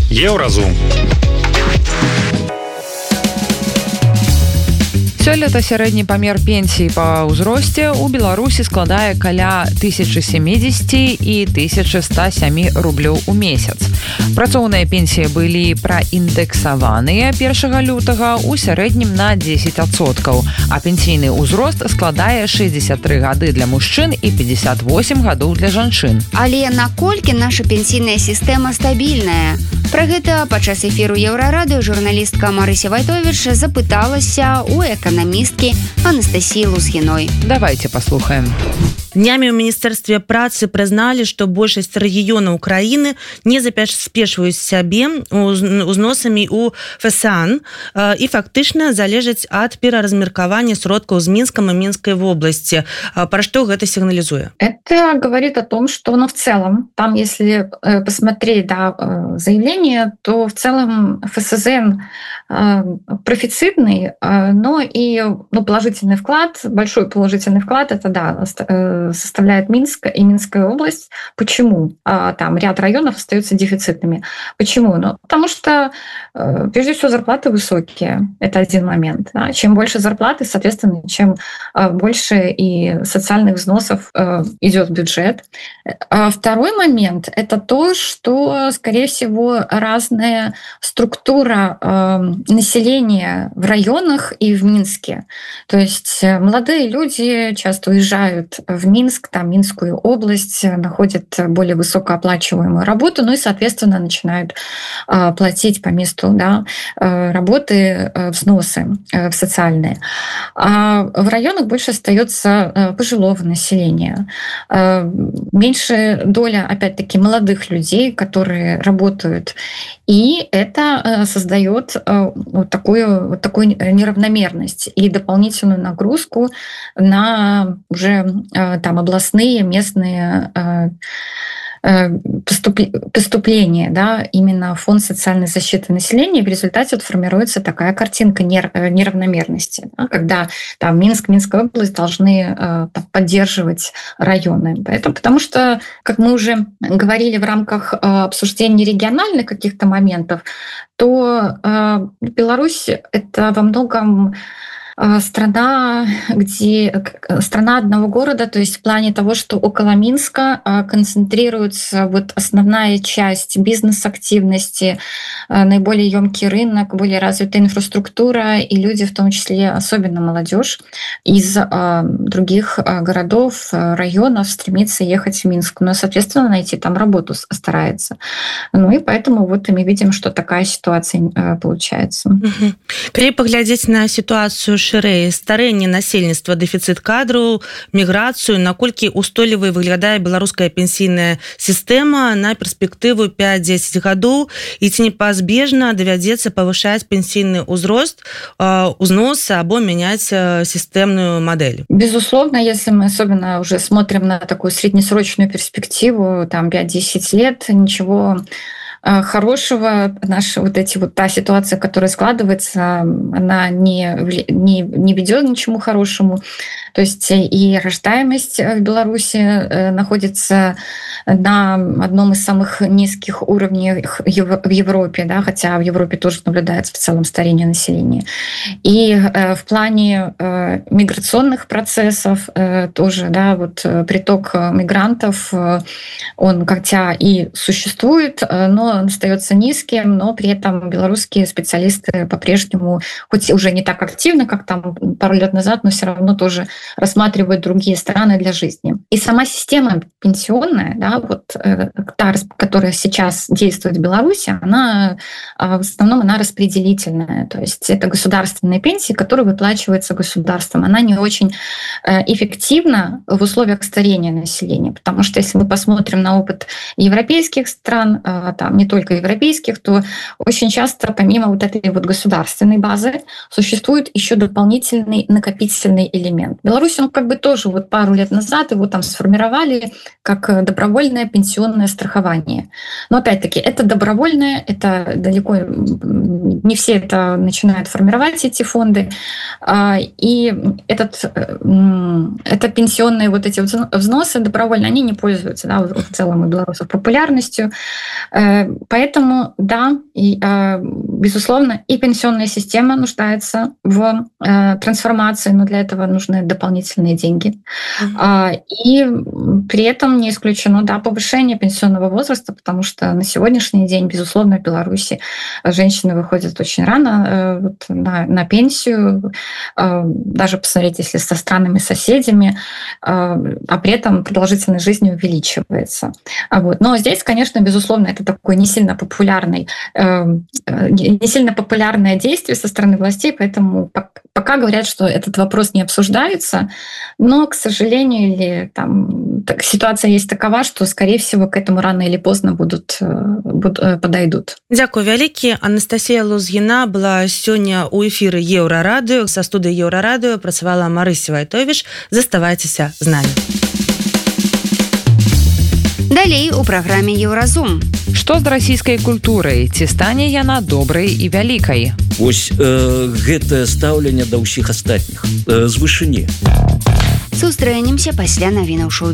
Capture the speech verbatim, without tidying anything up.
Еўразум. Сёлета сярэдні памер пенсіі па ўзросце ў Беларусі складае каля тысяча сямдзесят і тысяча сто сем рублёў у месяц. Працоўныя пенсіі былі праіндексаваныя першага лютага ў сярэднім на дзесяць адсоткаў, а пенсійны ўзрост складае шэсцьдзесят тры гады для мужчын і пятьдесят восемь гадоў для жанчын. Але наколькі наша пенсійная сістэма стабільная? Пра гэта падчас эфіру Еўрарадыё журналістка Марыся Вайтовіч запыталася у эканамісткі Анастасіі Лузгіной. Давайте паслухаем. Днямі ў Міністэрстве працы прызналі, што большасць рэгіёнаў краіны не забяспечваюць сябе узносамі ў ФСАН і фактычна залежаць ад пераразмеркавання сродкаў з Мінском и Минской вобласти. Про что это сигнализует? Это говорит о том, что ну, в целом, там если посмотреть да, заявление, то в целом ФСЗН профицитный, но и ну, положительный вклад, большой положительный вклад, это да, составляет Минск и Минская область. Почему? Там ряд районов остаются дефицитными. Почему? Ну, потому что, прежде всего, зарплаты высокие. Это один момент. Да? Чем больше зарплаты, соответственно, чем больше и социальных взносов идет в бюджет. Второй момент – это то, что, скорее всего, разная структура населения в районах и в Минске. То есть молодые люди часто уезжают в Минск, там Минскую область, находят более высокооплачиваемую работу, ну и, соответственно, начинают э, платить по месту да, э, работы э, взносы э, социальные. А в районах больше остается э, пожилого населения. Э, меньше доля, опять-таки, молодых людей, которые работают. И это э, создает э, вот, такую, вот такую неравномерность и дополнительную нагрузку на уже э, там областные, местные поступления, да, именно в фонд социальной защиты населения. В результате вот формируется такая картинка неравномерности, да, когда там Минск, Минская область должны там, поддерживать районы. Поэтому, потому что, как мы уже говорили в рамках обсуждения региональных каких-то моментов, то Беларусь — это во многом страна, где страна одного города, то есть в плане того, что около Минска концентрируется вот основная часть бизнес-активности, наиболее емкий рынок, более развитая инфраструктура, и люди, в том числе особенно молодежь, из других городов, районов стремится ехать в Минск, но, соответственно, найти там работу старается. Ну и поэтому вот мы видим, что такая ситуация получается. Угу. Коли поглядеть на ситуацию шырэй, старэнне насельніцтва, дэфіцыт кадраў, міграцыю, наколькі устойлівай выглядае беларуская пенсійная сістэма на перспектыву пять-дзесяць гадоў, і ці непазбежна давядзецца павышаць пенсійны ўзрост, узносы або менять системную модель? Безусловно, если мы особенно уже смотрим на такую среднесрочную перспективу, там пять-десять лет, ничего хорошего, наша вот эти вот та ситуация, которая складывается, она не, не, не ведет к ничему хорошему. То есть и рождаемость в Беларуси находится на одном из самых низких уровней в Европе, да, хотя в Европе тоже наблюдается в целом старение населения. И в плане миграционных процессов тоже, да, вот приток мигрантов, он хотя и существует, но он остается низким, но при этом белорусские специалисты по-прежнему, хоть уже не так активно, как там пару лет назад, но все равно тоже рассматривают другие страны для жизни. И сама система пенсионная, да, вот та, которая сейчас действует в Беларуси, она в основном она распределительная, то есть это государственные пенсии, которые выплачиваются государством. Она не очень эффективна в условиях старения населения, потому что если мы посмотрим на опыт европейских стран, там не только европейских, то очень часто помимо вот этой вот государственной базы существует еще дополнительный накопительный элемент. Беларусь, он как бы тоже вот пару лет назад его там сформировали как добровольное пенсионное страхование. Но опять-таки это добровольное, это далеко не все это начинают формировать, эти фонды. И этот, это пенсионные вот эти взносы добровольно, они не пользуются, да, в целом у белорусов популярностью. Поэтому, да, и, безусловно, и пенсионная система нуждается в трансформации, но для этого нужны дополнительные деньги. Mm-hmm. И при этом не исключено, да, повышение пенсионного возраста, потому что на сегодняшний день, безусловно, в Беларуси женщины выходят очень рано вот, на, на пенсию, даже посмотреть, если со странными соседями, а при этом продолжительность жизни увеличивается. Вот. Но здесь, конечно, безусловно, это такой не сильно популярный, не сильно популярное действие со стороны властей, поэтому пока говорят, что этот вопрос не обсуждается, но, к сожалению, или там так, ситуация есть такова, что, скорее всего, к этому рано или поздно будут, будут подойдут. Дякую вялікі. Анастасія Лузгіна была сёння ў эфіры Еўрарадыё. Са студыі Еўрарадыё працавала Марыся Вайтовіч. Заставайцеся з намі. Далей у праграме Еўразум. Што з расійскай культурай? Ці стане яна добрай і вялікай? Вось э, гэтае стаўленне да ўсіх астатніх э, з вышыні. Сустрэнемся пасля навінаў шоу